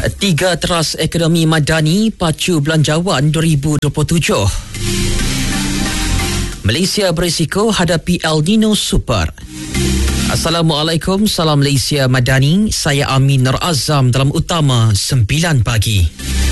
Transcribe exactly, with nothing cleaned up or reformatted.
Tiga teras ekonomi madani pacu belanjawan dua ribu dua puluh tujuh. Malaysia berisiko hadapi El Nino Super. Assalamualaikum, salam Malaysia Madani. Saya Amin Nur Azam dalam Utama sembilan pagi.